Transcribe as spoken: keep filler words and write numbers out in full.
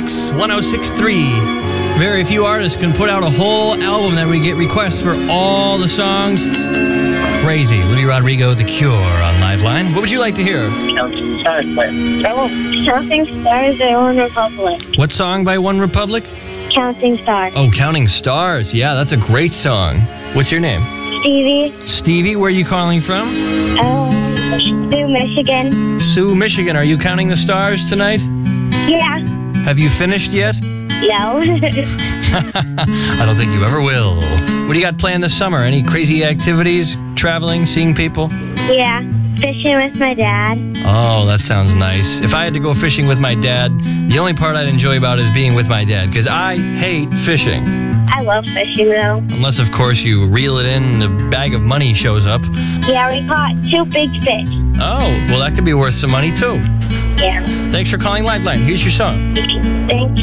Mix one oh six point three. Very few artists can put out a whole album that we get requests for all the songs. Crazy. Olivia Rodrigo, The Cure on Liveline. What would you like to hear? Counting Stars by Counting Stars by One Republic. What song by One Republic? Counting Stars. Oh, Counting Stars. Yeah, that's a great song. What's your name? Stevie. Stevie, where are you calling from? Um, Sioux, Michigan. Sioux, Michigan. Are you counting the stars tonight? Yeah. Have you finished yet? No. I don't think you ever will. What do you got planned this summer? Any crazy activities? Traveling? Seeing people? Yeah. Fishing with my dad. Oh, that sounds nice. If I had to go fishing with my dad, the only part I'd enjoy about it is being with my dad, because I hate fishing. I love fishing, though. Unless, of course, you reel it in and a bag of money shows up. Yeah, we caught two big fish. Oh, well, that could be worth some money, too. Yeah. Thanks for calling Liveline. Here's your song. Thank you.